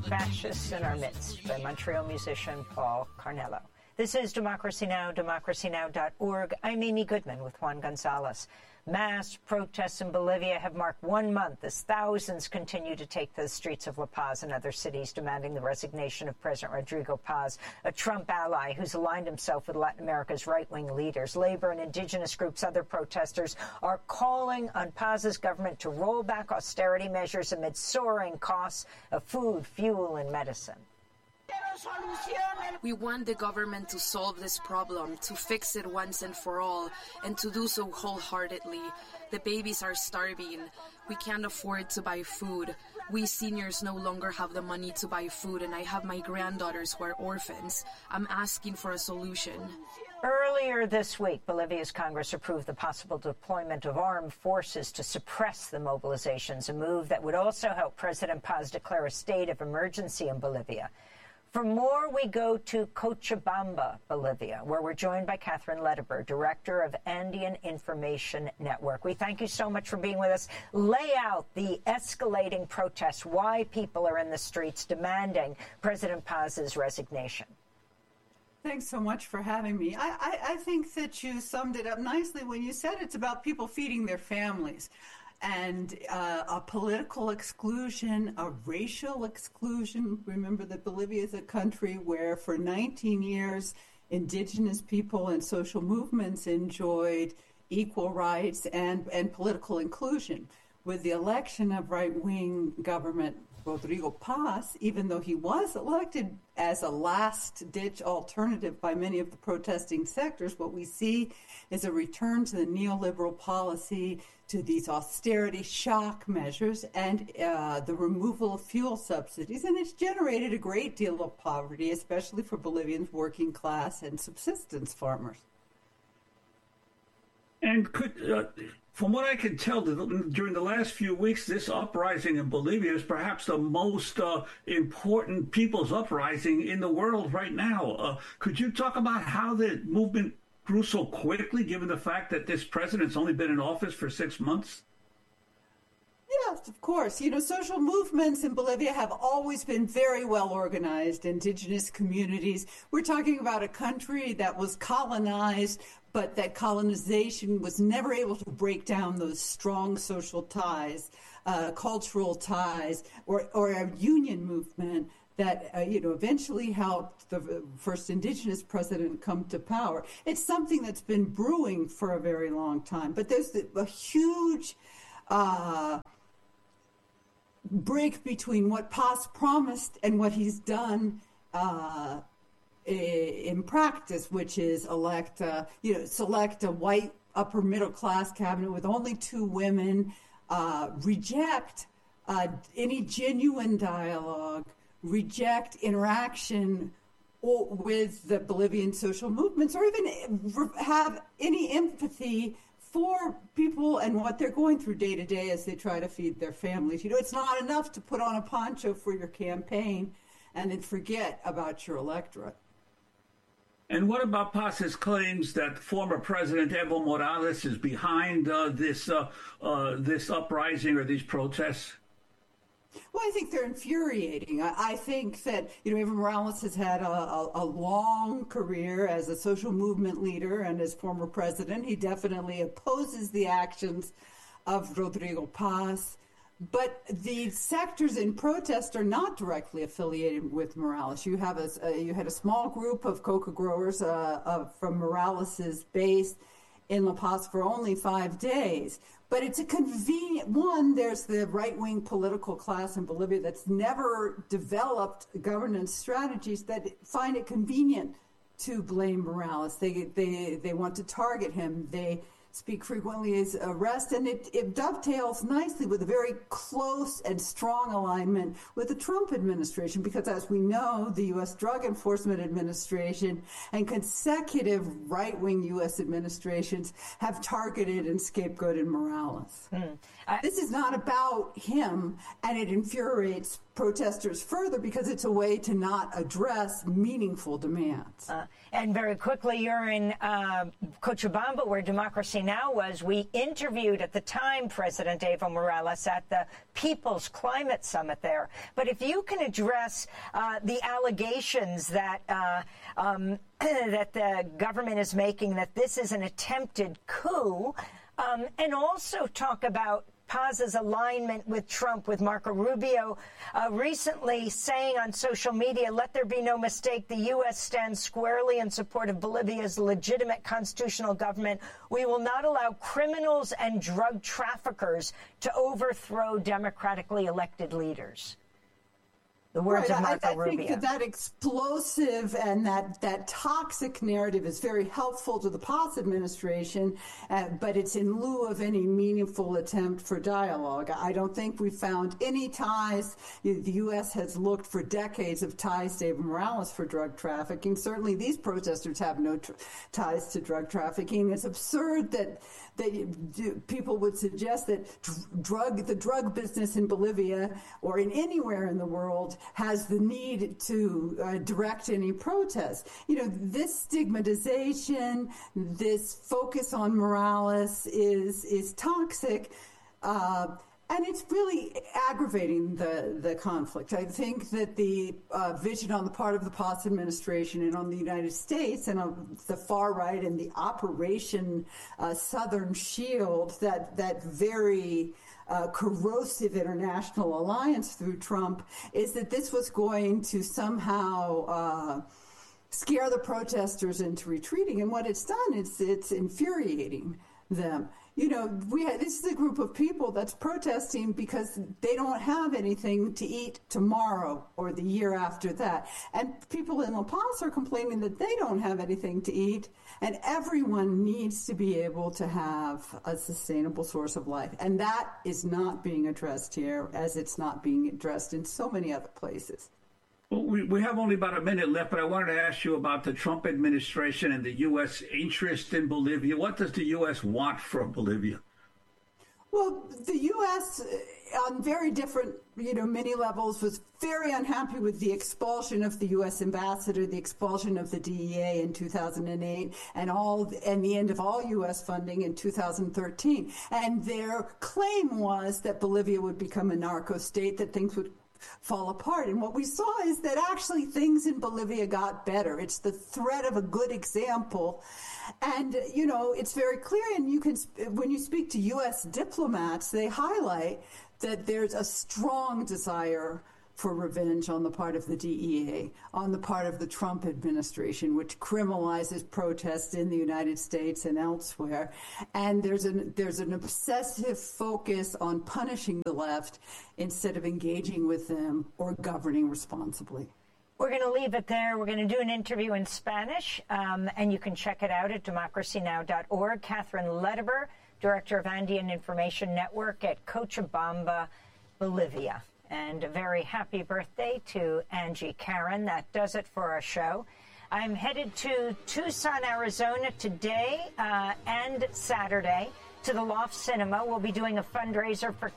Fascists in Our Midst by Montreal musician Paul Carnello. This is Democracy Now!, democracynow.org. I'm Amy Goodman with Juan Gonzalez. Mass protests in Bolivia have marked 1 month as thousands continue to take to the streets of La Paz and other cities demanding the resignation of President Rodrigo Paz, a Trump ally who's aligned himself with Latin America's right-wing leaders. Labor and indigenous groups, other protesters, are calling on Paz's government to roll back austerity measures amid soaring costs of food, fuel, and medicine. We want the government to solve this problem, to fix it once and for all, and to do so wholeheartedly. The babies are starving. We can't afford to buy food. We seniors no longer have the money to buy food, and I have my granddaughters who are orphans. I'm asking for a solution. Earlier this week, Bolivia's Congress approved the possible deployment of armed forces to suppress the mobilizations, a move that would also help President Paz declare a state of emergency in Bolivia. For more, we go to Cochabamba, Bolivia, where we're joined by Catherine Lederberg, Director of Andean Information Network. We thank you so much for being with us. Lay out the escalating protests, why people are in the streets demanding President Paz's resignation. Thanks so much for having me. I think that you summed it up nicely when you said it's about people feeding their families. And a political exclusion, a racial exclusion. Remember that Bolivia is a country where for 19 years, indigenous people and social movements enjoyed equal rights and political inclusion. With the election of right-wing government Rodrigo Paz, even though he was elected as a last-ditch alternative by many of the protesting sectors, what we see is a return to the neoliberal policy, to these austerity shock measures, and the removal of fuel subsidies. And it's generated a great deal of poverty, especially for Bolivians working class and subsistence farmers. And from what I can tell, during the last few weeks, this uprising in Bolivia is perhaps the most important people's uprising in the world right now. Could you talk about how the movement grew so quickly, given the fact that this president's only been in office for 6 months? Yes, of course. You know, social movements in Bolivia have always been very well organized, indigenous communities. We're talking about a country that was colonized, but that colonization was never able to break down those strong social ties, cultural ties, or a union movement that, eventually helped the first indigenous president come to power. It's something that's been brewing for a very long time. But there's a huge break between what Paz promised and what he's done in practice, which is select a white upper middle class cabinet with only 2 women, reject any genuine dialogue, reject interaction with the Bolivian social movements, or even have any empathy for people and what they're going through day to day as they try to feed their families. It's not enough to put on a poncho for your campaign and then forget about your electorate. And what about Paz's claims that former President Evo Morales is behind this uprising or these protests? Well, I think they're infuriating. I think that, Evo Morales has had a long career as a social movement leader and as former president. He definitely opposes the actions of Rodrigo Paz. But the sectors in protest are not directly affiliated with Morales. You had a small group of coca growers from Morales's base in La Paz for only 5 days. But it's a convenient one. There's the right-wing political class in Bolivia that's never developed governance strategies that find it convenient to blame Morales. They want to target him. They speak frequently as arrest, and it dovetails nicely with a very close and strong alignment with the Trump administration, because as we know, the U.S. Drug Enforcement Administration and consecutive right-wing U.S. administrations have targeted and scapegoated Morales. This is not about him, and it infuriates protesters further because it's a way to not address meaningful demands. And very quickly, you're in Cochabamba, where Democracy Democracy Now! Was we interviewed at the time President Evo Morales at the People's Climate Summit there. But if you can address the allegations that that the government is making, that this is an attempted coup, and also talk about Paz's alignment with Trump, with Marco Rubio recently saying on social media, "Let there be no mistake, the U.S. stands squarely in support of Bolivia's legitimate constitutional government. We will not allow criminals and drug traffickers to overthrow democratically elected leaders." The words of Marco Rubio. I think that explosive and that toxic narrative is very helpful to the Paz administration, but it's in lieu of any meaningful attempt for dialogue. I don't think we found any ties. The U.S. has looked for decades of ties to Evo Morales for drug trafficking. Certainly these protesters have no ties to drug trafficking. It's absurd that people would suggest that the drug business in Bolivia or in anywhere in the world has the need to direct any protest. This stigmatization, this focus on Morales is toxic, and it's really aggravating the conflict. I think that the vision on the part of the Paz administration and on the United States and on the far right and the Operation Southern Shield, that very corrosive international alliance through Trump, is that this was going to somehow scare the protesters into retreating. And what it's done is it's infuriating them. This is a group of people that's protesting because they don't have anything to eat tomorrow or the year after that. And people in La Paz are complaining that they don't have anything to eat. And everyone needs to be able to have a sustainable source of life. And that is not being addressed here, as it's not being addressed in so many other places. Well, we have only about a minute left, but I wanted to ask you about the Trump administration and the U.S. interest in Bolivia. What does the U.S. want from Bolivia? Well, the U.S. on very different, many levels was very unhappy with the expulsion of the U.S. ambassador, the expulsion of the DEA in 2008, and the end of all U.S. funding in 2013. And their claim was that Bolivia would become a narco state, that things would fall apart. And what we saw is that actually things in Bolivia got better. It's the threat of a good example. And, it's very clear. And when you speak to U.S. diplomats, they highlight that there's a strong desire for revenge on the part of the DEA, on the part of the Trump administration, which criminalizes protests in the United States and elsewhere. And there's an obsessive focus on punishing the left instead of engaging with them or governing responsibly. We're going to leave it there. We're going to do an interview in Spanish, and you can check it out at democracynow.org. Catherine Lederber, Director of Andean Information Network at Cochabamba, Bolivia. And a very happy birthday to Angie Karen. That does it for our show. I'm headed to Tucson, Arizona today and Saturday to the Loft Cinema. We'll be doing a fundraiser for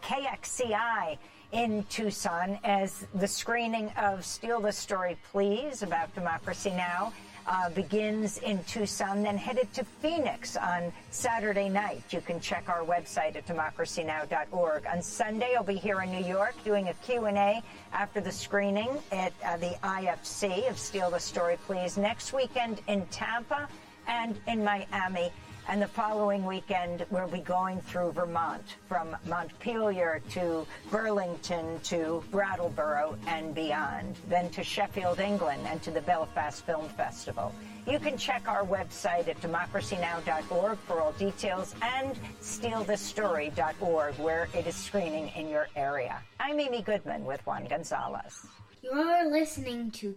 KXCI in Tucson as the screening of Steal the Story, Please, about Democracy Now! Begins in Tucson, then headed to Phoenix on Saturday night. You can check our website at democracynow.org. On Sunday, I'll be here in New York doing a Q&A after the screening at the IFC of Steal the Story, Please. Next weekend in Tampa and in Miami. And the following weekend, we'll be going through Vermont, from Montpelier to Burlington to Brattleboro and beyond, then to Sheffield, England, and to the Belfast Film Festival. You can check our website at democracynow.org for all details, and stealthestory.org, where it is screening in your area. I'm Amy Goodman with Juan Gonzalez. You're listening to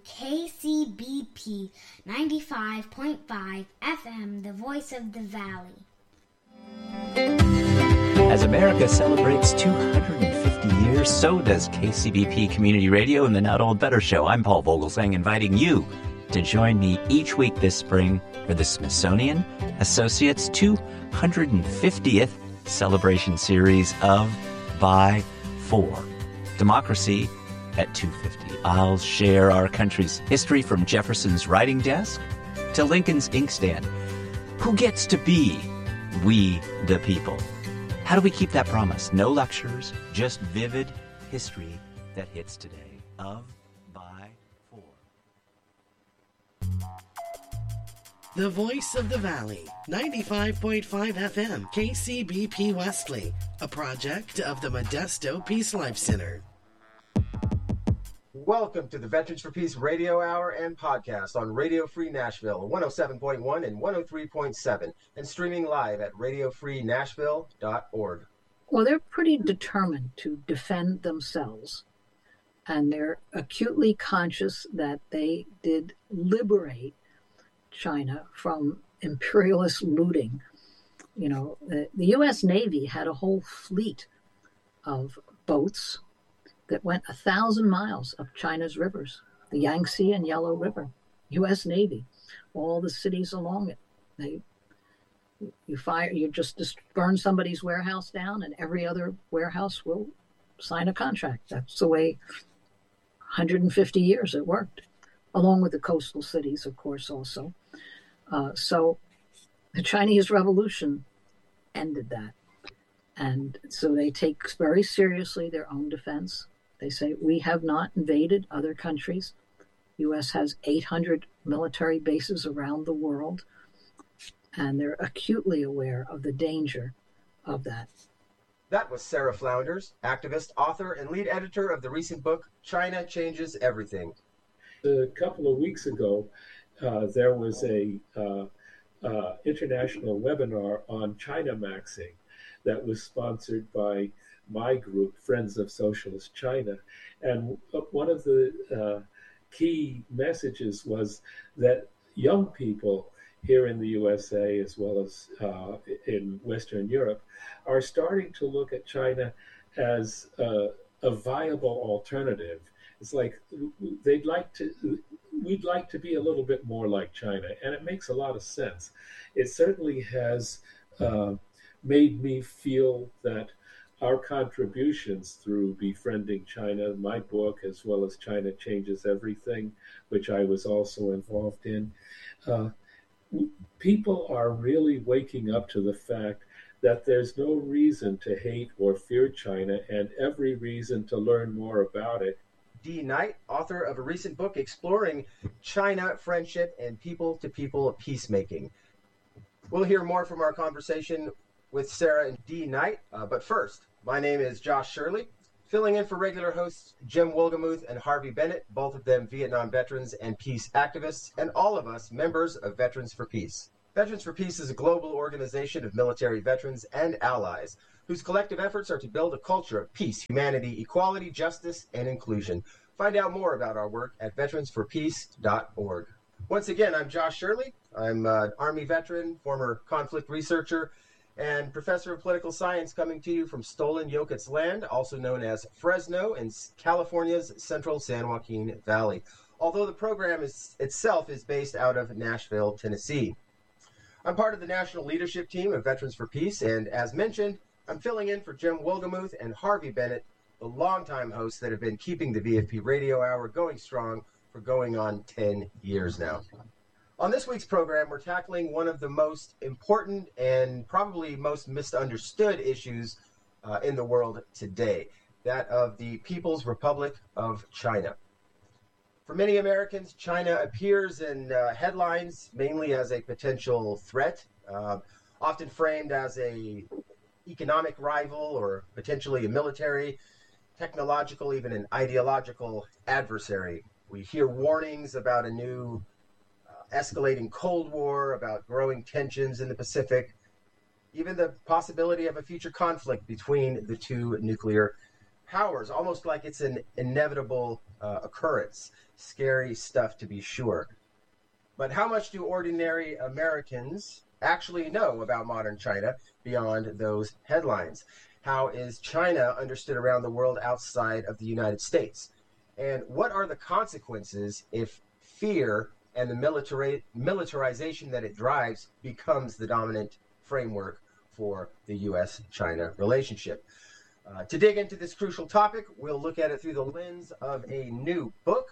KCBP 95.5 FM, the voice of the valley. As America celebrates 250 years, so does KCBP Community Radio and the Not Old Better Show. I'm Paul Vogelsang, inviting you to join me each week this spring for the Smithsonian Associates 250th celebration series of By 4. Democracy at 250. I'll share our country's history from Jefferson's writing desk to Lincoln's inkstand. Who gets to be We the people. How do we keep that promise? No lectures, just vivid history that hits today. Of, by, for. The Voice of the Valley, 95.5 FM, KCBP Wesley, a project of the Modesto Peace Life Center. Welcome to the Veterans for Peace Radio Hour and podcast on Radio Free Nashville, 107.1 and 103.7, and streaming live at radiofreenashville.org. Well, they're pretty determined to defend themselves, and they're acutely conscious that they did liberate China from imperialist looting. You know, the U.S. Navy had a whole fleet of boats that went 1,000 miles up China's rivers, the Yangtze and Yellow River. U.S. Navy, all the cities along it. You just burn somebody's warehouse down, and every other warehouse will sign a contract. That's the way 150 years it worked, along with the coastal cities, of course, also. So the Chinese Revolution ended that. And so they take very seriously their own defense. They say, we have not invaded other countries. U.S. has 800 military bases around the world, and they're acutely aware of the danger of that. That was Sarah Flounders, activist, author, and lead editor of the recent book, China Changes Everything. A couple of weeks ago, there was a international webinar on China Maxing that was sponsored by my group, Friends of Socialist China. And one of the key messages was that young people here in the USA, as well as in Western Europe, are starting to look at China as a viable alternative. It's like we'd like to be a little bit more like China, and it makes a lot of sense. It certainly has made me feel that our contributions through Befriending China, my book, as well as China Changes Everything, which I was also involved in, people are really waking up to the fact that there's no reason to hate or fear China, and every reason to learn more about it. Dee Knight, author of a recent book exploring China, friendship, and people-to-people peacemaking. We'll hear more from our conversation with Sarah and Dee Knight, but first, my name is Josh Shirley, filling in for regular hosts Jim Wolgemuth and Harvey Bennett, both of them Vietnam veterans and peace activists, and all of us members of Veterans for Peace. Veterans for Peace is a global organization of military veterans and allies whose collective efforts are to build a culture of peace, humanity, equality, justice, and inclusion. Find out more about our work at veteransforpeace.org. Once again, I'm Josh Shirley. I'm an Army veteran, former conflict researcher, and professor of political science, coming to you from stolen Yokuts land, also known as Fresno in California's central San Joaquin Valley, although the program itself is based out of Nashville, Tennessee. I'm part of the national leadership team of Veterans for Peace, and as mentioned, I'm filling in for Jim Wolgemuth and Harvey Bennett, the longtime hosts that have been keeping the VFP Radio Hour going strong for going on 10 years now. On this week's program, we're tackling one of the most important and probably most misunderstood issues in the world today, that of the People's Republic of China. For many Americans, China appears in headlines mainly as a potential threat, often framed as an economic rival or potentially a military, technological, even an ideological adversary. We hear warnings about a new escalating Cold War, about growing tensions in the Pacific, even the possibility of a future conflict between the two nuclear powers, almost like it's an inevitable occurrence. Scary stuff, to be sure. But how much do ordinary Americans actually know about modern China beyond those headlines? How is China understood around the world outside of the United States? And what are the consequences if fear and the militarization that it drives becomes the dominant framework for the U.S.-China relationship? To dig into this crucial topic, we'll look at it through the lens of a new book.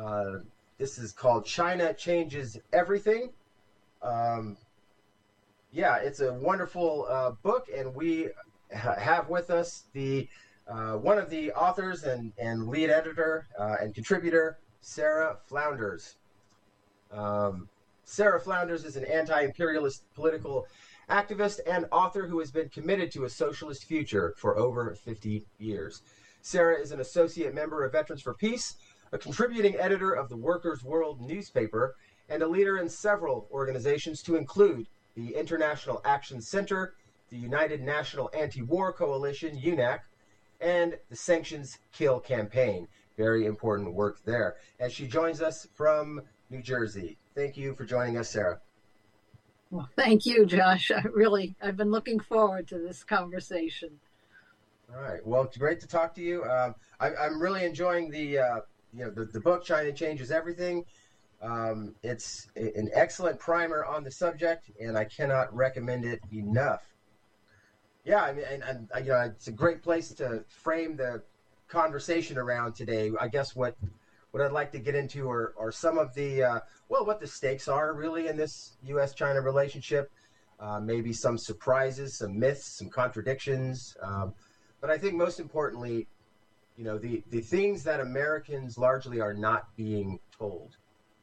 This is called China Changes Everything. Yeah, it's a wonderful book, and we have with us the one of the authors and lead editor and contributor, Sarah Flounders. Sarah Flounders is an anti-imperialist political activist and author who has been committed to a socialist future for over 50 years. Sarah is an associate member of Veterans for Peace, a contributing editor of the Workers' World newspaper, and a leader in several organizations to include the International Action Center, the United National Anti-War Coalition, UNAC, and the Sanctions Kill campaign. Very important work there. And she joins us from New Jersey. Thank you for joining us, Sarah. Well, thank you, Josh. I've been looking forward to this conversation. All right. Well, it's great to talk to you. I'm really enjoying the book, China Changes Everything. It's an excellent primer on the subject, and I cannot recommend it enough. Yeah, I mean, and it's a great place to frame the conversation around today. I guess what I'd like to get into are some of the what the stakes are really in this U.S.-China relationship. Maybe some surprises, some myths, some contradictions. But I think most importantly, the things that Americans largely are not being told.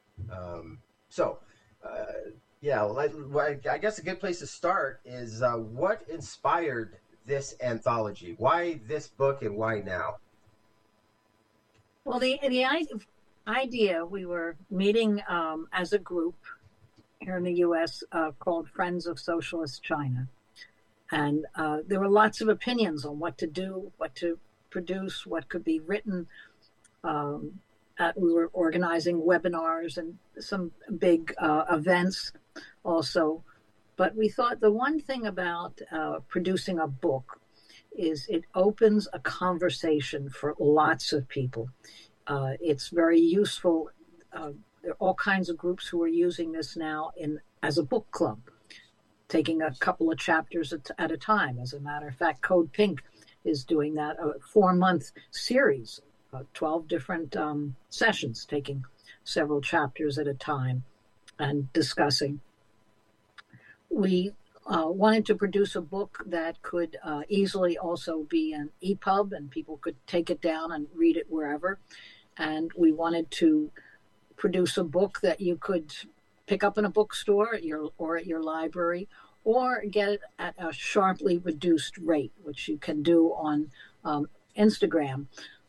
I guess a good place to start is what inspired this anthology? Why this book and why now? Well, the idea, we were meeting as a group here in the U.S. Called Friends of Socialist China. And there were lots of opinions on what to do, what to produce, what could be written. We were organizing webinars and some big events also. But we thought the one thing about producing a book is it opens a conversation for lots of people. It's very useful. There are all kinds of groups who are using this now as a book club, taking a couple of chapters at a time. As a matter of fact, Code Pink is doing that, a 4-month series, 12 different sessions, taking several chapters at a time and discussing. We wanted to produce a book that could easily also be an EPUB, and people could take it down and read it wherever. And we wanted to produce a book that you could pick up in a bookstore or at your library, or get it at a sharply reduced rate, which you can do on Instagram.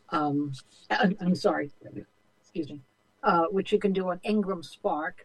Which you can do on Ingram Spark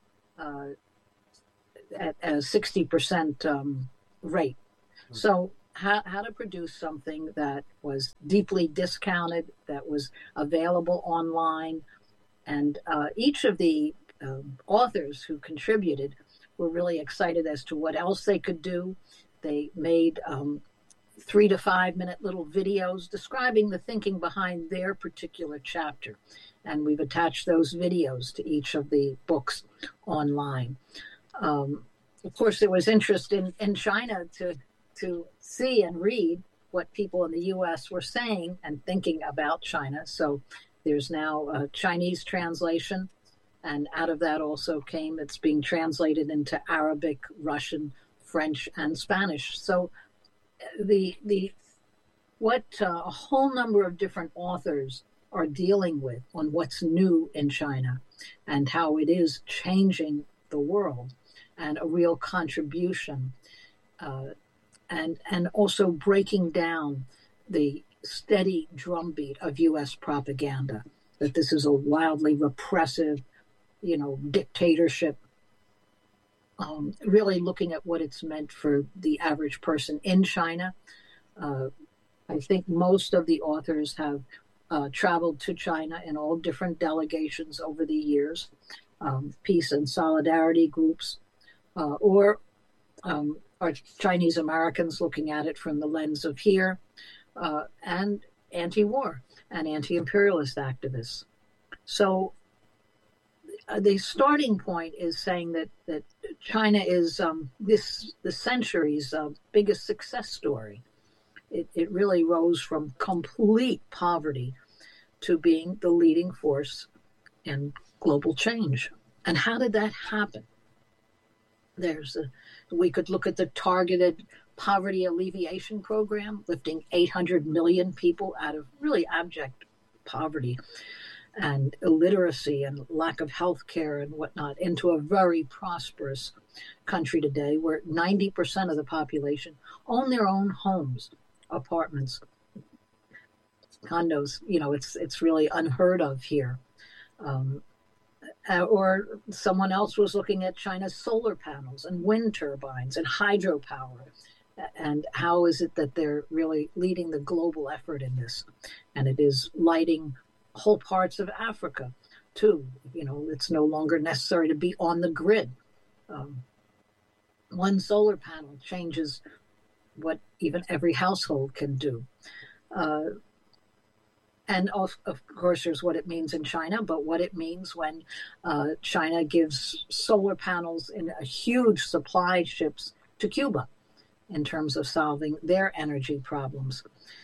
at a 60% rate. So how to produce something that was deeply discounted, that was available online. And each of the authors who contributed were really excited as to what else they could do. They made 3 to 5 minute little videos describing the thinking behind their particular chapter. And we've attached those videos to each of the books online. Of course, there was interest in China to see and read what people in the U.S. were saying and thinking about China. So there's now a Chinese translation. And out of that also came, it's being translated into Arabic, Russian, French, and Spanish. So what a whole number of different authors are dealing with on what's new in China and how it is changing the world, and a real contribution, and also breaking down the steady drumbeat of U.S. propaganda, that this is a wildly repressive, dictatorship, really looking at what it's meant for the average person in China. I think most of the authors have traveled to China in all different delegations over the years, peace and solidarity groups, or are Chinese Americans looking at it from the lens of here, and anti-war and anti-imperialist activists. So the starting point is saying that China is the century's biggest success story. It really rose from complete poverty to being the leading force in global change. And how did that happen? We could look at the targeted poverty alleviation program, lifting 800 million people out of really abject poverty and illiteracy and lack of health care and whatnot into a very prosperous country today where 90% of the population own their own homes, apartments, condos. It's really unheard of here. Or someone else was looking at China's solar panels and wind turbines and hydropower. And how is it that they're really leading the global effort in this? And it is lighting whole parts of Africa, too. It's no longer necessary to be on the grid. One solar panel changes what even every household can do. And of course, there's what it means in China, but what it means when China gives solar panels in a huge supply ships to Cuba in terms of solving their energy problems.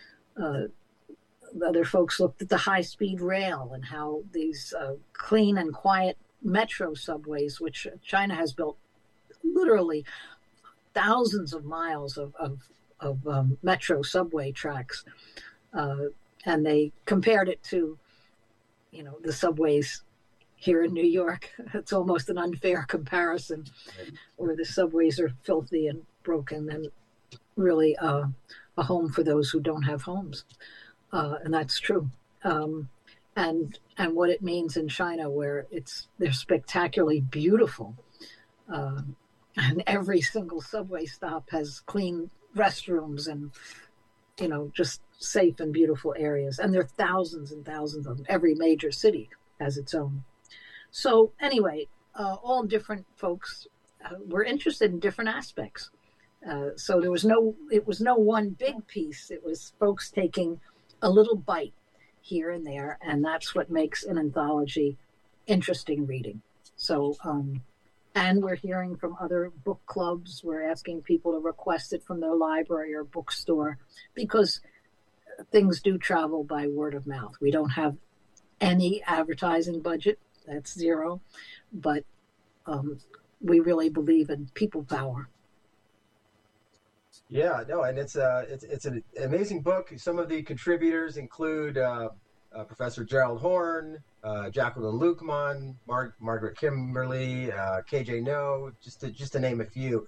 Other folks looked at the high-speed rail and how these clean and quiet metro subways, which China has built literally thousands of miles of metro subway tracks, and they compared it to, the subways here in New York. It's almost an unfair comparison, where the subways are filthy and broken and really a home for those who don't have homes. And that's true. And what it means in China, where they're spectacularly beautiful. And every single subway stop has clean restrooms and, just safe and beautiful areas. And there are thousands and thousands of them. Every major city has its own. So anyway, all different folks were interested in different aspects. So it was no one big piece. It was folks taking a little bite here and there, and that's what makes an anthology interesting reading. So, and we're hearing from other book clubs. We're asking people to request it from their library or bookstore because things do travel by word of mouth. We don't have any advertising budget. That's zero. But we really believe in people power. Yeah, no, and it's an amazing book. Some of the contributors include Professor Gerald Horn, Jacqueline Lukeman, Margaret Kimberly, KJ No, just to name a few.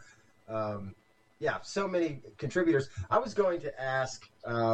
So many contributors. I was going to ask,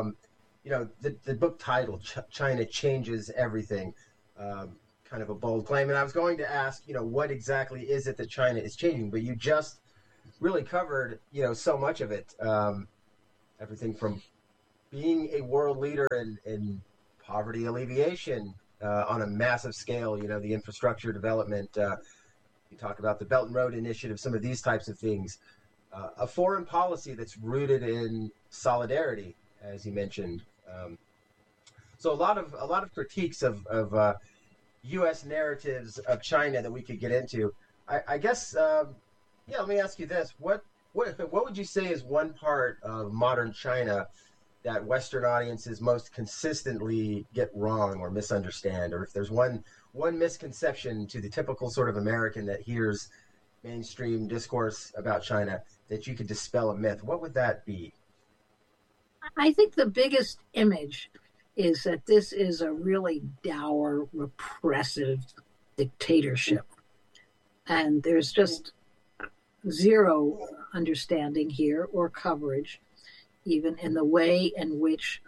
the book title, China Changes Everything, kind of a bold claim. And I was going to ask, what exactly is it that China is changing? But you just really covered, so much of it. Everything from being a world leader in poverty alleviation on a massive scale, the infrastructure development. You talk about the Belt and Road Initiative, some of these types of things. A foreign policy that's rooted in solidarity, as you mentioned. So a lot of critiques of U.S. narratives of China that we could get into. I guess, let me ask you this: what would you say is one part of modern China that Western audiences most consistently get wrong or misunderstand, or if there's one misconception to the typical sort of American that hears mainstream discourse about China that you could dispel a myth, what would that be? I think the biggest image is that this is a really dour, repressive dictatorship. And there's just zero understanding here or coverage, even in the way in which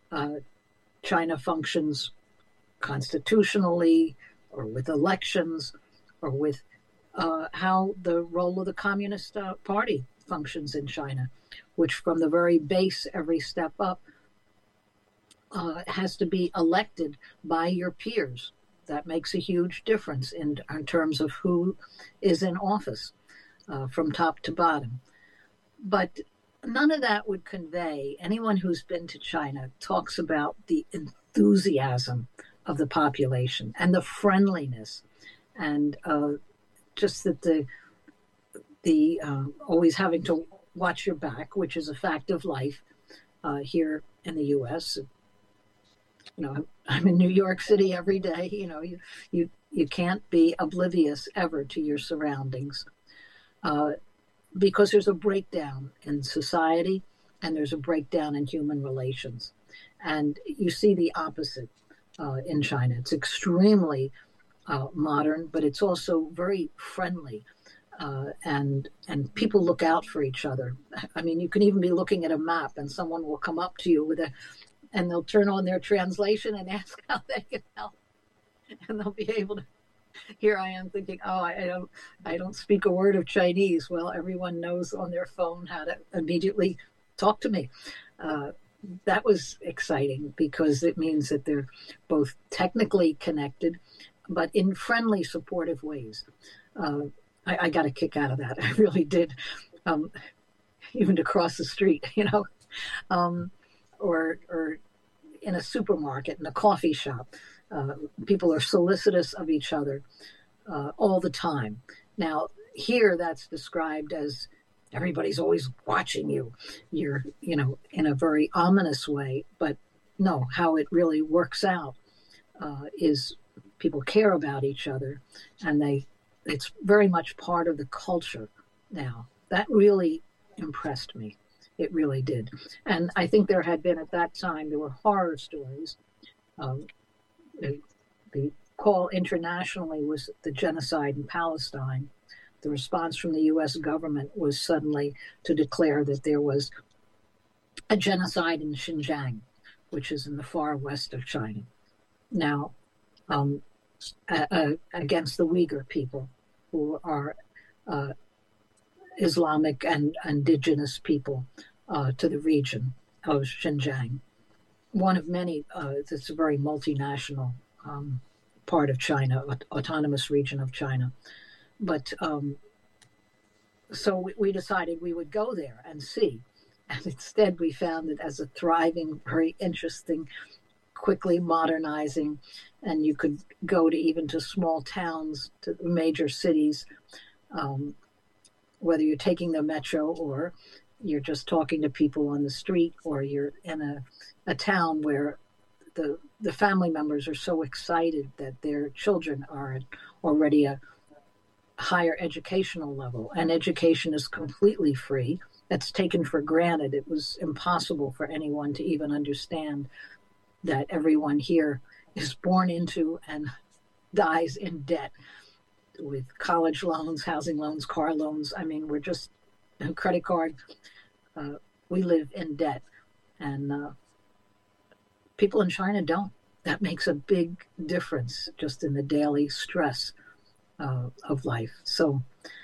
China functions constitutionally or with elections or with how the role of the Communist Party functions in China, which from the very base, every step up, has to be elected by your peers. That makes a huge difference in terms of who is in office from top to bottom. But none of that would convey, anyone who's been to China talks about the enthusiasm of the population and the friendliness and just that the always having to watch your back, which is a fact of life here in the U.S. I'm in New York City every day. You can't be oblivious ever to your surroundings. because there's a breakdown in society and there's a breakdown in human relations. And you see the opposite in China. It's extremely modern, but it's also very friendly. And people look out for each other. I mean, you can even be looking at a map and someone will come up to you and they'll turn on their translation and ask how they can help. And they'll be able to, here I am thinking, oh, I don't speak a word of Chinese. Well, everyone knows on their phone how to immediately talk to me. That was exciting because it means that they're both technically connected, but in friendly, supportive ways. I got a kick out of that. I really did. Even to cross the street, or in a supermarket, in a coffee shop. People are solicitous of each other all the time. Now, here that's described as everybody's always watching you. You're, in a very ominous way. But no, how it really works out is people care about each other, and it's very much part of the culture now. That really impressed me. It really did. And I think there had been, at that time, there were horror stories. The call internationally was the genocide in Palestine. The response from the U.S. government was suddenly to declare that there was a genocide in Xinjiang, which is in the far west of China. Now, against the Uyghur people, who are Islamic and indigenous people to the region of Xinjiang. One of many, it's a very multinational part of China, autonomous region of China. But so we decided we would go there and see. And instead we found it as a thriving, very interesting, quickly modernizing, and you could go to even to small towns, to major cities, whether you're taking the metro or you're just talking to people on the street, or you're in a town where the family members are so excited that their children are already a higher educational level, and education is completely free. That's taken for granted. It was impossible for anyone to even understand that everyone here is born into and dies in debt with college loans, housing loans, car loans. I mean, we're just a credit card. We live in debt, and people in China don't. That makes a big difference just in the daily stress of life. So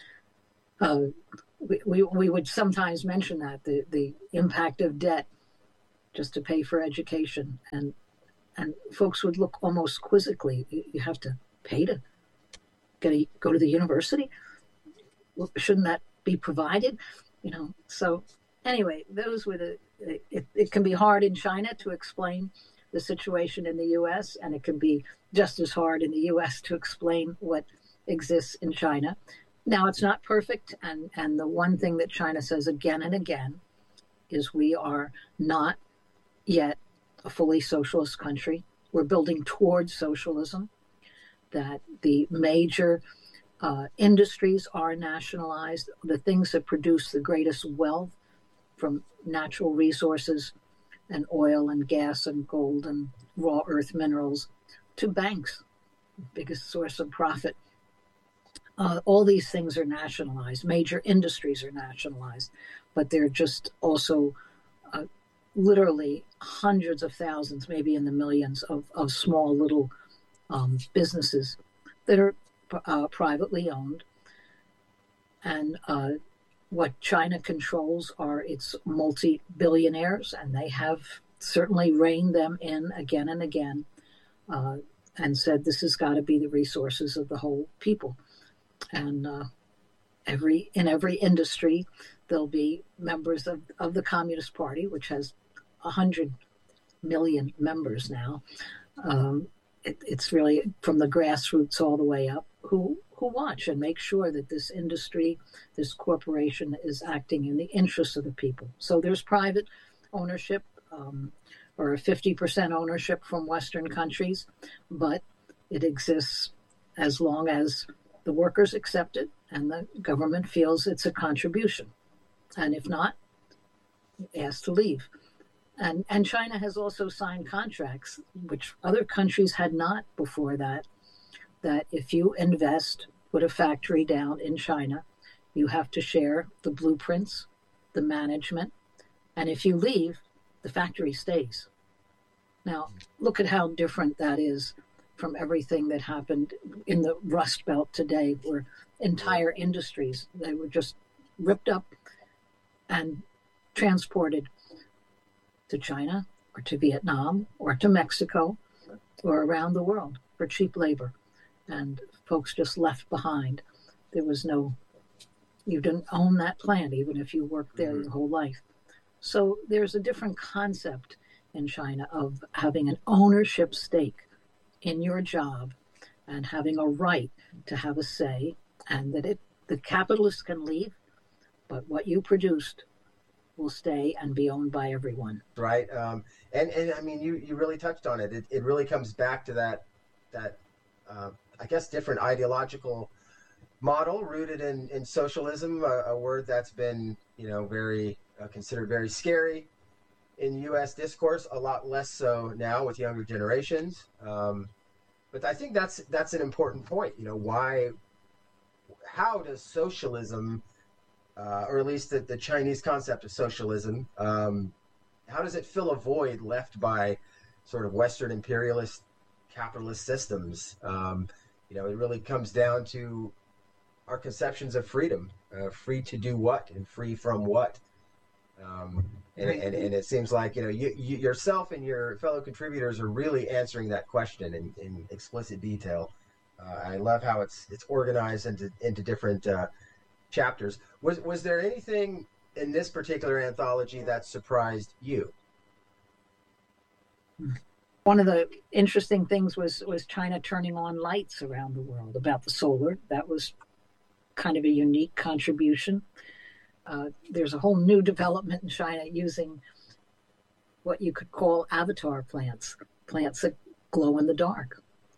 we would sometimes mention that the impact of debt just to pay for education, and folks would look almost quizzically. You have to pay to go to the university? Well, shouldn't that be provided? So anyway, those were it can be hard in China to explain the situation in the U.S., and it can be just as hard in the U.S. to explain what exists in China. Now, it's not perfect, and the one thing that China says again and again is we are not yet a fully socialist country. We're building towards socialism, that the major industries are nationalized, the things that produce the greatest wealth from natural resources and oil and gas and gold and raw earth minerals to banks, biggest source of profit. All these things are nationalized. Major industries are nationalized, but they're just also literally hundreds of thousands, maybe in the millions of small little businesses that are privately owned. And what China controls are its multi-billionaires, and they have certainly reined them in again and again, and said this has got to be the resources of the whole people. And in every industry, there'll be members of the Communist Party, which has 100 million members now. It's really from the grassroots all the way up, who watch and make sure that this industry, this corporation is acting in the interests of the people. So there's private ownership, or a 50% ownership from Western countries, but it exists as long as the workers accept it and the government feels it's a contribution. And if not, asked to leave. And China has also signed contracts, which other countries had not before that if you invest, put a factory down in China, you have to share the blueprints, the management, and if you leave, the factory stays. Now, look at how different that is from everything that happened in the Rust Belt today, where entire industries, they were just ripped up and transported to China or to Vietnam or to Mexico or around the world for cheap labor. And folks just left behind. There was no, you didn't own that plant, even if you worked there your whole life. So there's a different concept in China of having an ownership stake in your job and having a right to have a say, and that the capitalists can leave, but what you produced will stay and be owned by everyone. Right. And I mean, you really touched on it. It really comes back to that I guess, different ideological model rooted in socialism, a word that's been, very considered very scary in U.S. discourse, a lot less so now with younger generations. But I think that's an important point. How does socialism, or at least the Chinese concept of socialism, how does it fill a void left by sort of Western imperialist capitalist systems? It really comes down to our conceptions of freedom, free to do what and free from what. And it seems like, you yourself and your fellow contributors are really answering that question in explicit detail. I love how it's organized into different chapters. Was there anything in this particular anthology that surprised you? One of the interesting things was China turning on lights around the world about the solar. That was kind of a unique contribution. There's a whole new development in China using what you could call avatar plants that glow in the dark.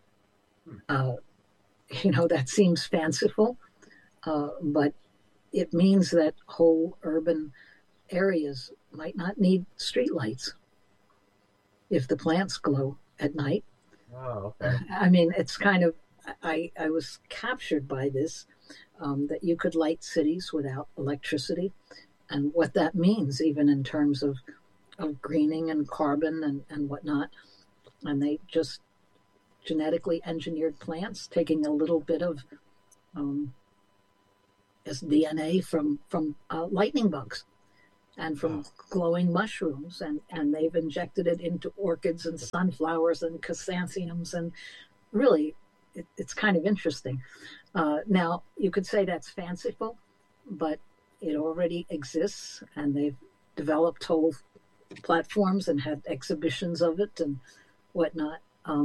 That seems fanciful, but it means that whole urban areas might not need streetlights if the plants glow at night. Oh, okay. I mean, it's kind of, I was captured by this, that you could light cities without electricity, and what that means even in terms of greening and carbon and whatnot. And they just genetically engineered plants, taking a little bit of DNA from lightning bugs and from glowing mushrooms, and they've injected it into orchids and sunflowers and chrysanthemums, and really it's kind of interesting. Now, you could say that's fanciful, but it already exists, and they've developed whole platforms and had exhibitions of it and whatnot.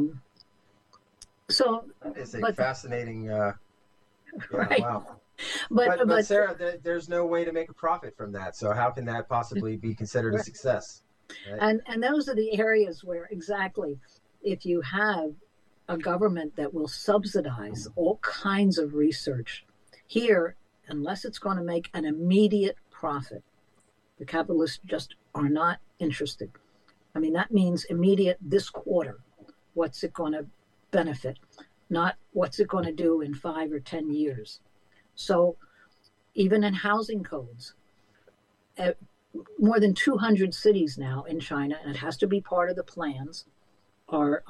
It's a fascinating. Right. Wow. But Sarah, there's no way to make a profit from that. So how can that possibly be considered a success? Right? And those are the areas where exactly, if you have a government that will subsidize all kinds of research here, unless it's going to make an immediate profit, the capitalists just are not interested. I mean, that means immediate this quarter. What's it going to benefit? Not what's it going to do in 5 or 10 years. So even in housing codes, more than 200 cities now in China, and it has to be part of the plans, are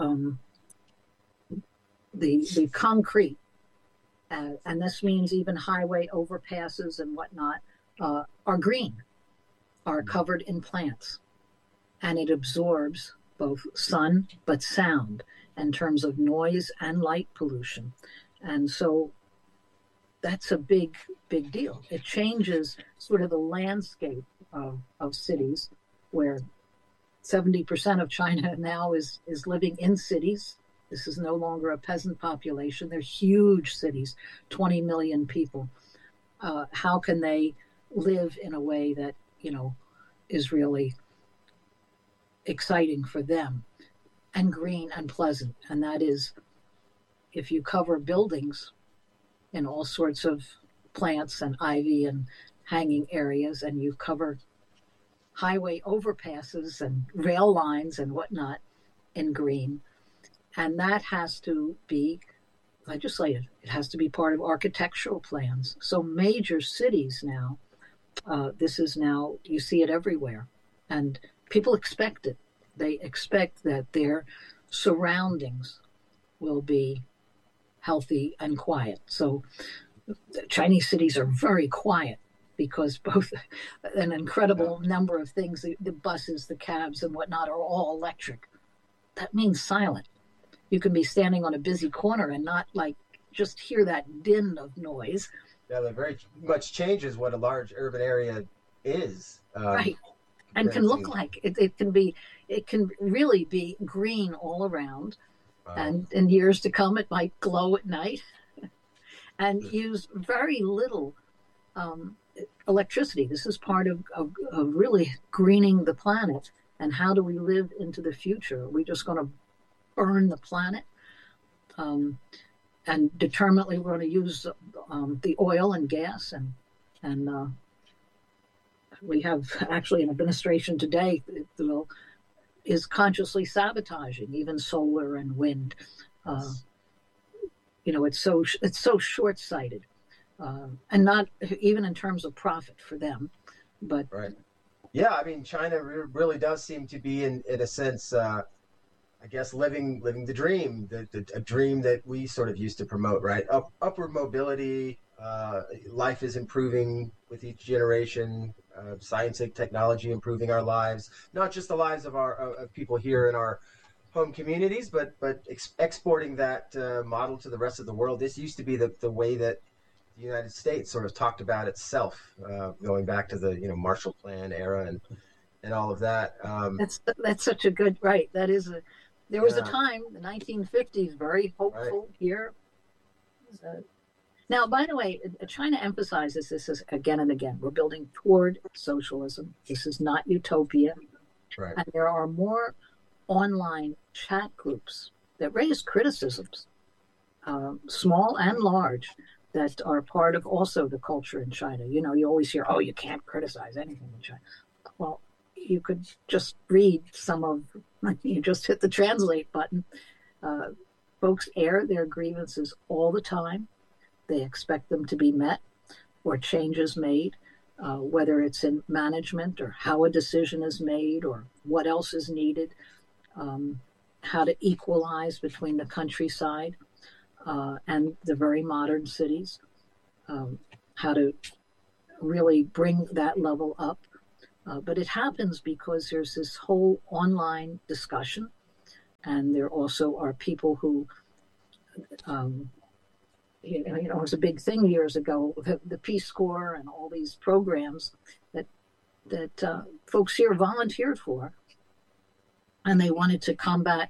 the concrete, and this means even highway overpasses and whatnot, are green, are covered in plants. And it absorbs both sun but sound in terms of noise and light pollution. And so that's a big, big deal. It changes sort of the landscape of cities, where 70% of China now is living in cities. This is no longer a peasant population. They're huge cities, 20 million people. How can they live in a way that, is really exciting for them and green and pleasant? And that is, if you cover buildings in all sorts of plants and ivy and hanging areas, and you cover highway overpasses and rail lines and whatnot in green. And that has to be legislated. It has to be part of architectural plans. So major cities now, this is now, you see it everywhere. And people expect it. They expect that their surroundings will be healthy and quiet. So the Chinese cities are very quiet because both an incredible number of things, the buses, the cabs and whatnot, are all electric. That means silent. You can be standing on a busy corner and not like just hear that din of noise. Yeah, that very much changes what a large urban area is. Right. And can look like. It can really be green all around. And in years to come, it might glow at night and use very little electricity. This is part of really greening the planet. And how do we live into the future? Are we just going to burn the planet? And determinedly, we're going to use the oil and gas. And we have actually an administration today that is consciously sabotaging even solar and wind. It's so short-sighted, and not even in terms of profit for them. But right. Yeah, I mean, China really does seem to be, in a sense, I guess, living the dream, a dream that we sort of used to promote, right? Upward mobility, life is improving with each generation, science and technology improving our lives, not just the lives of of people here in our home communities, but exporting that model to the rest of the world. This used to be the way that the United States sort of talked about itself, going back to the Marshall Plan era and all of that. That's such a good right. That is there was a time, the 1950s, very hopeful here. Now, by the way, China emphasizes this again and again. We're building toward socialism. This is not utopia. Right. And there are more online chat groups that raise criticisms, small and large, that are part of also the culture in China. You always hear, you can't criticize anything in China. Well, you could just read you just hit the translate button. Folks air their grievances all the time. They expect them to be met or changes made, whether it's in management or how a decision is made or what else is needed, how to equalize between the countryside and the very modern cities, how to really bring that level up. But it happens because there's this whole online discussion, and there also are people who, it was a big thing years ago, the Peace Corps and all these programs that folks here volunteered for, and they wanted to combat,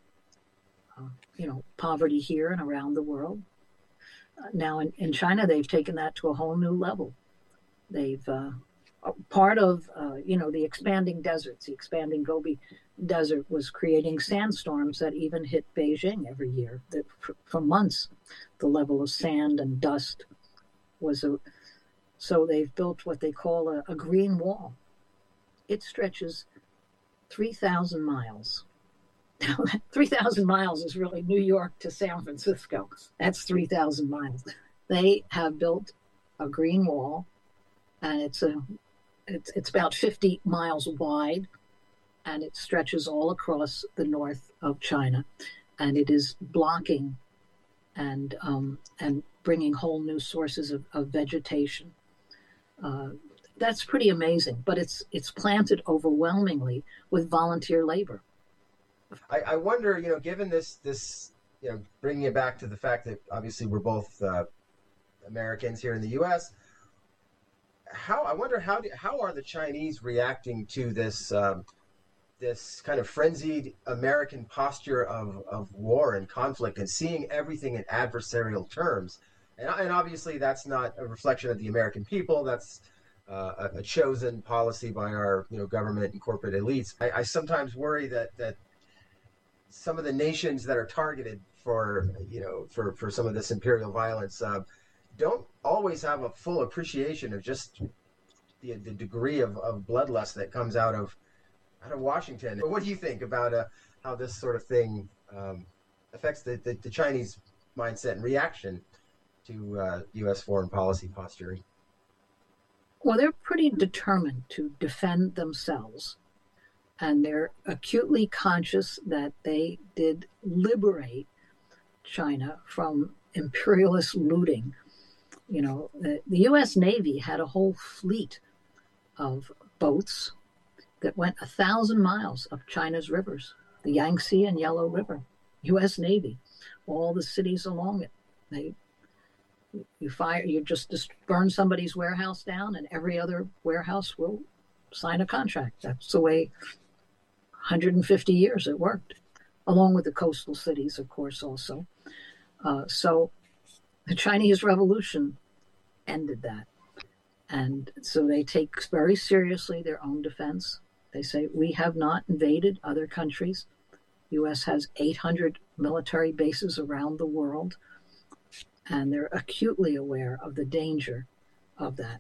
poverty here and around the world. Now in China, they've taken that to a whole new level. They've part of the expanding deserts, the expanding Gobi Desert was creating sandstorms that even hit Beijing every year. That for months, the level of sand and dust was so they've built what they call a green wall. It stretches 3,000 miles. Now, 3,000 miles is really New York to San Francisco. That's 3,000 miles. They have built a green wall, and it's about 50 miles wide, and it stretches all across the north of China, and it is blocking and bringing whole new sources of vegetation. That's pretty amazing, but it's planted overwhelmingly with volunteer labor. I wonder, given this, bringing it back to the fact that obviously we're both Americans here in the U.S. How are the Chinese reacting to this this kind of frenzied American posture of war and conflict and seeing everything in adversarial terms? And obviously that's not a reflection of the American people. That's a chosen policy by our government and corporate elites. I sometimes worry that some of the nations that are targeted for some of this imperial violence, don't always have a full appreciation of just the degree of bloodlust that comes out of Washington. What do you think about how this sort of thing affects the Chinese mindset and reaction to U.S. foreign policy posturing? Well, they're pretty determined to defend themselves, and they're acutely conscious that they did liberate China from imperialist looting. You know, the U.S. Navy had a whole fleet of boats that went 1,000 miles up China's rivers, the Yangtze and Yellow River. U.S. Navy, all the cities along it. You just burn somebody's warehouse down, and every other warehouse will sign a contract. That's the way 150 years it worked, along with the coastal cities, of course, also. So the Chinese Revolution ended that. And so they take very seriously their own defense. They say, we have not invaded other countries. U.S. has 800 military bases around the world, and they're acutely aware of the danger of that.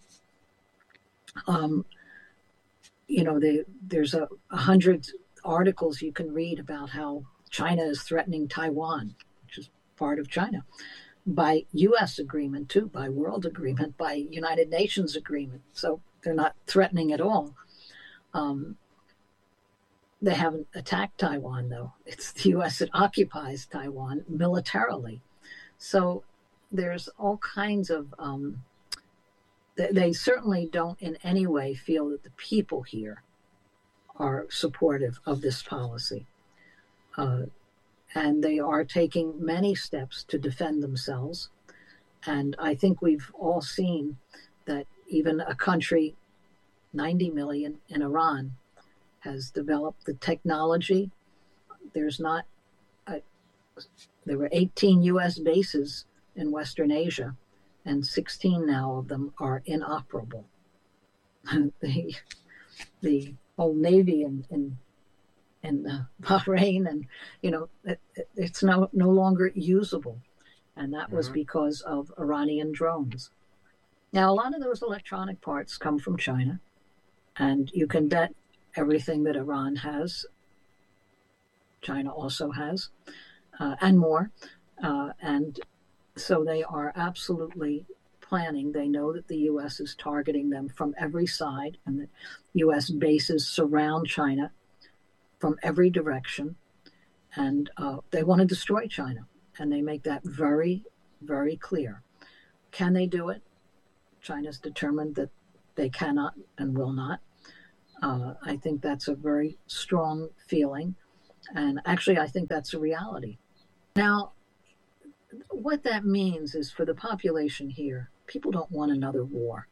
There's 100 articles you can read about how China is threatening Taiwan, which is part of China, by U.S. agreement too, by world agreement, by United Nations agreement. So they're not threatening at all. They haven't attacked Taiwan, though. It's the U.S. that occupies Taiwan militarily. So there's all kinds of, they certainly don't in any way feel that the people here are supportive of this policy. And they are taking many steps to defend themselves. And I think we've all seen that even a country, 90 million in Iran, has developed the technology. There were 18 U.S. bases in Western Asia, and 16 now of them are inoperable. The whole Navy in Bahrain, and it's no longer usable, and that was because of Iranian drones. Now, a lot of those electronic parts come from China, and you can bet everything that Iran has, China also has, and more. And so they are absolutely planning. They know that the U.S. is targeting them from every side, and that U.S. bases surround China from every direction. And they want to destroy China. And they make that very, very clear. Can they do it? China's determined that they cannot and will not. I think that's a very strong feeling. And actually, I think that's a reality. Now, what that means is for the population here, people don't want another war.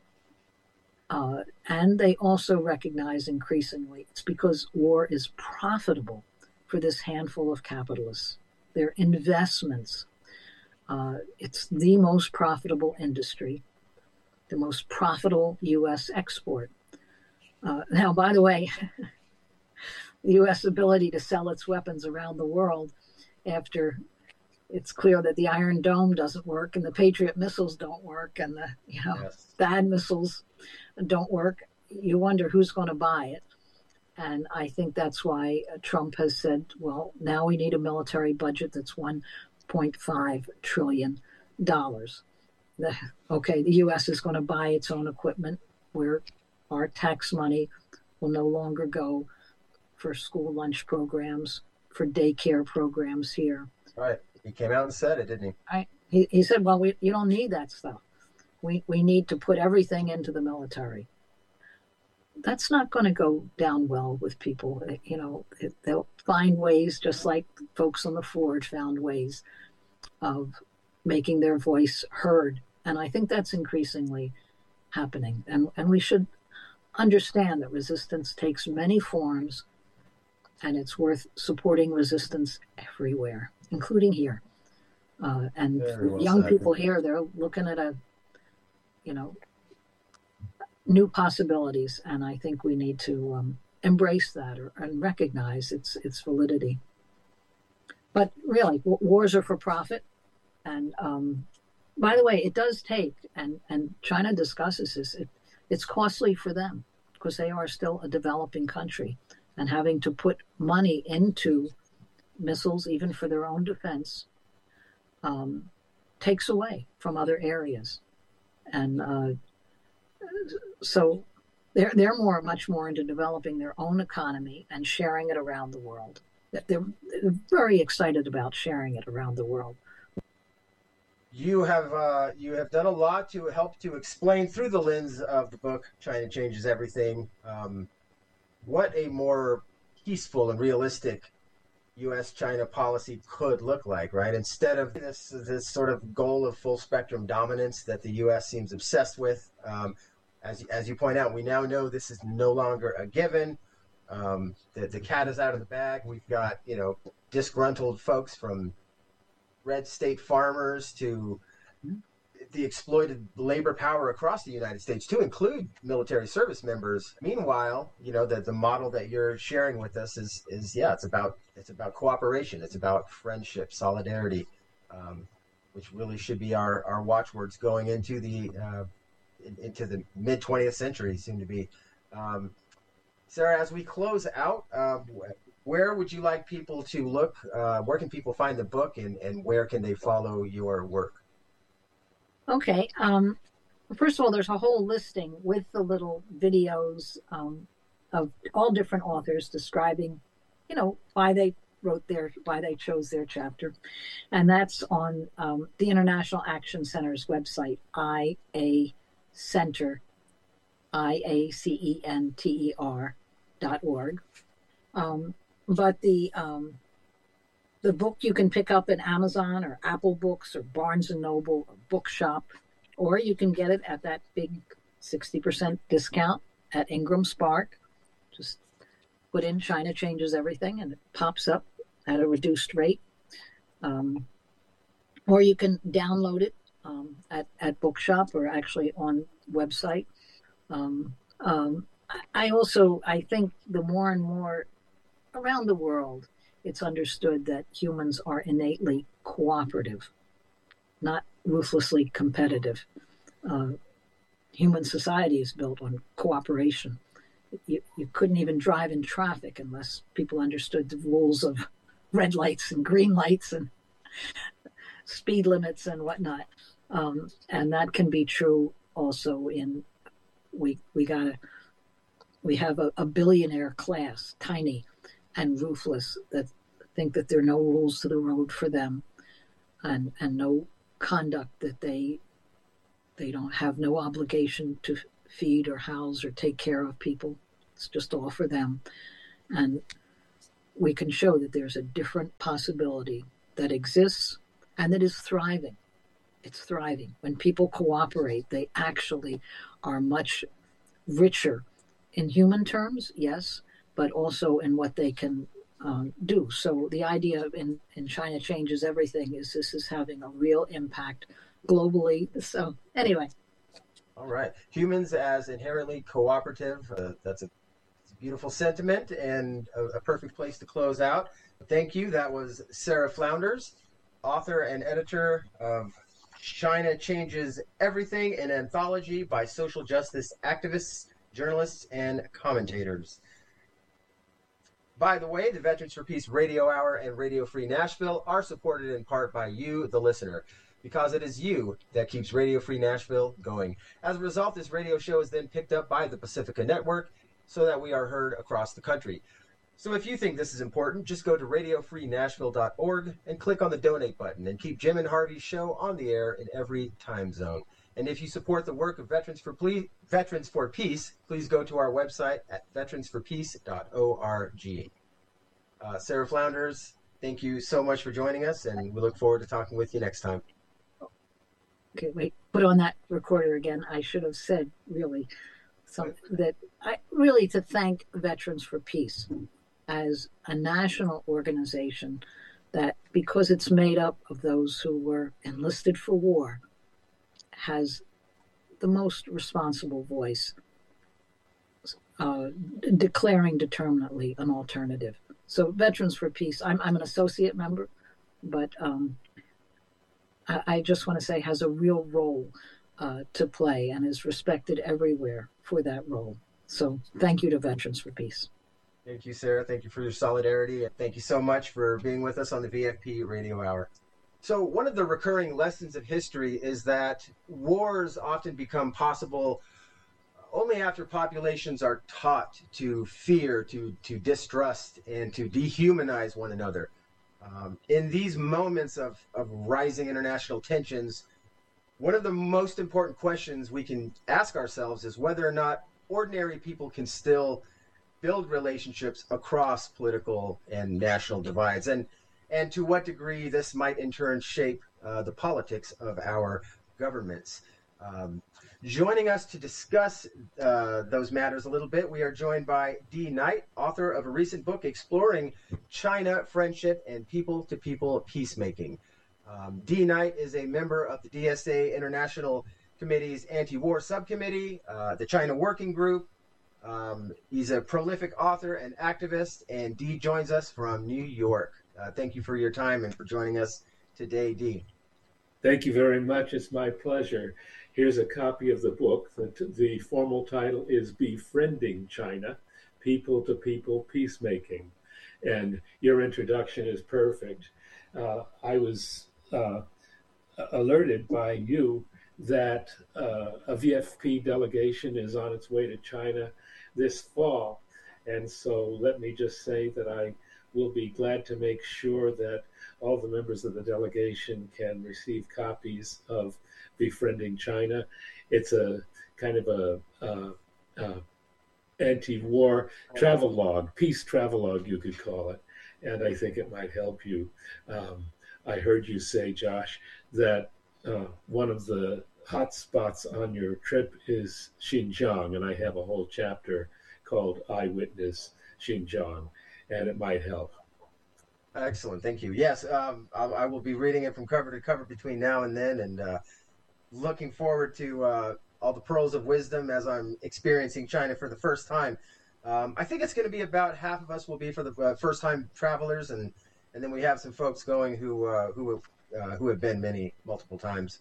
And they also recognize increasingly it's because war is profitable for this handful of capitalists. Their investments. It's the most profitable industry, the most profitable U.S. export. Now, by the way, the U.S. ability to sell its weapons around the world after it's clear that the Iron Dome doesn't work and the Patriot missiles don't work and the THAAD missiles don't work, you wonder who's going to buy it. And I think that's why Trump has said, well, now we need a military budget that's $1.5 trillion. The U.S. is going to buy its own equipment where our tax money will no longer go for school lunch programs, for daycare programs here. Right. He came out and said it, didn't he? He said, well, you don't need that stuff. We need to put everything into the military. That's not going to go down well with people. They'll find ways, just like folks on the Forge found ways of making their voice heard. And I think that's increasingly happening. And we should understand that resistance takes many forms, and it's worth supporting resistance everywhere, including here. And young people here, they're looking at new possibilities, and I think we need to embrace that and recognize its validity. But really, wars are for profit, and by the way, it does take, and China discusses this, it's costly for them because they are still a developing country, and having to put money into missiles, even for their own defense, takes away from other areas. And so they're much more into developing their own economy and sharing it around the world. They're very excited about sharing it around the world. You have done a lot to help to explain through the lens of the book China Changes Everything what a more peaceful and realistic U.S.-China policy could look like, right? Instead of this sort of goal of full spectrum dominance that the U.S. seems obsessed with. As you point out, we now know this is no longer a given. The cat is out of the bag. We've got, disgruntled folks from red state farmers to the exploited labor power across the United States, to include military service members. Meanwhile, the model that you're sharing with us is it's about cooperation. It's about friendship, solidarity, which really should be our watchwords going into the mid 20th century, soon to be. Sarah, as we close out, where would you like people to look? Where can people find the book, and where can they follow your work? Okay. First of all, there's a whole listing with the little videos of all different authors describing, why they chose their chapter. And that's on the International Action Center's website, IACenter.org. But the book you can pick up in Amazon or Apple Books or Barnes & Noble or Bookshop, or you can get it at that big 60% discount at Ingram Spark. Just put in China Changes Everything and it pops up at a reduced rate. Or you can download it at Bookshop or actually on website. I think the more and more around the world, it's understood that humans are innately cooperative, not ruthlessly competitive. Human society is built on cooperation. You couldn't even drive in traffic unless people understood the rules of red lights and green lights and speed limits and whatnot. And that can be true also in, we have a billionaire class, tiny and ruthless, that think that there are no rules to the road for them, and no conduct, that they don't have no obligation to feed or house or take care of people. It's just all for them. And we can show that there's a different possibility that exists and that is thriving. It's thriving. When people cooperate, they actually are much richer in human terms, yes, but also in what they can do. So the idea in China Changes Everything is this is having a real impact globally. So anyway. All right. Humans as inherently cooperative. That's a beautiful sentiment and a perfect place to close out. Thank you. That was Sarah Flounders, author and editor of China Changes Everything, an anthology by social justice activists, journalists, and commentators. By the way, the Veterans for Peace Radio Hour and Radio Free Nashville are supported in part by you, the listener, because it is you that keeps Radio Free Nashville going. As a result, this radio show is then picked up by the Pacifica Network so that we are heard across the country. So if you think this is important, just go to radiofreenashville.org and click on the donate button and keep Jim and Harvey's show on the air in every time zone. And if you support the work of Veterans for Peace, please go to our website at veteransforpeace.org. Sarah Flounders, thank you so much for joining us, and we look forward to talking with you next time. Okay, wait, put on that recorder again. I should have said, really, to thank Veterans for Peace as a national organization that, because it's made up of those who were enlisted for war, has the most responsible voice, declaring determinately an alternative. So Veterans for Peace, I'm an associate member, but I just want to say, has a real role to play and is respected everywhere for that role. So thank you to Veterans for Peace. Thank you, Sarah. Thank you for your solidarity. And thank you so much for being with us on the VFP Radio Hour. So one of the recurring lessons of history is that wars often become possible only after populations are taught to fear, to distrust, and to dehumanize one another. In these moments of rising international tensions, one of the most important questions we can ask ourselves is whether or not ordinary people can still build relationships across political and national divides, and to what degree this might in turn shape the politics of our governments. Joining us to discuss those matters a little bit, we are joined by Dee Knight, author of a recent book exploring China, friendship, and people-to-people peacemaking. Dee Knight is a member of the DSA International Committee's Anti-War Subcommittee, the China Working Group. He's a prolific author and activist, and Dee joins us from New York. Thank you for your time and for joining us today, Dee. Thank you very much. It's my pleasure. Here's a copy of the book. The formal title is Befriending China, People-to-People Peacemaking. And your introduction is perfect. I was alerted by you that a VFP delegation is on its way to China this fall. And so let me just say that I will be glad to make sure that all the members of the delegation can receive copies of Befriending China. It's a kind of a anti-war travelogue, peace travelogue, you could call it. And I think it might help you. I heard you say, Josh, that one of the hot spots on your trip is Xinjiang, and I have a whole chapter called Eyewitness Xinjiang, and it might help. Excellent, thank you. Yes, I will be reading it from cover to cover between now and then, and looking forward to all the pearls of wisdom as I'm experiencing China for the first time. I think it's going to be about half of us will be for the first-time travelers, and then we have some folks going who have been multiple times.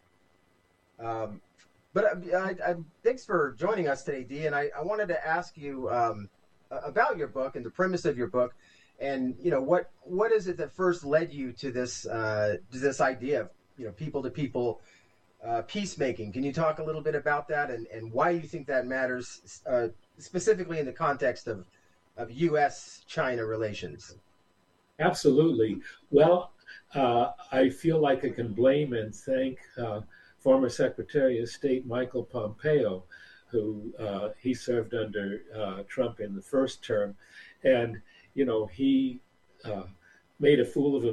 But thanks for joining us today, Dee. And I wanted to ask you about your book and the premise of your book, and what is it that first led you to this idea of people-to-people peacemaking? Can you talk a little bit about that and why you think that matters, specifically in the context of U.S.-China relations? Absolutely. Well, I feel like I can blame and thank former Secretary of State Michael Pompeo, who he served under Trump in the first term. And, he made a fool of himself